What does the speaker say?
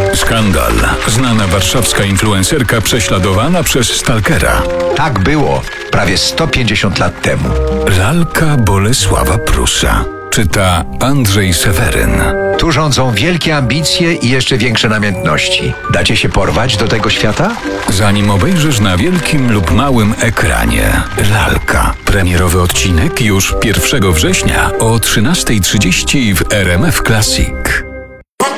Skandal. Znana warszawska influencerka prześladowana przez stalkera. Tak było prawie 150 lat temu. Lalka Bolesława Prusa. Czyta Andrzej Seweryn. Tu rządzą wielkie ambicje i jeszcze większe namiętności. Dacie się porwać do tego świata? Zanim obejrzysz na wielkim lub małym ekranie Lalka. Premierowy odcinek już 1 września o 13:30 w RMF Classic.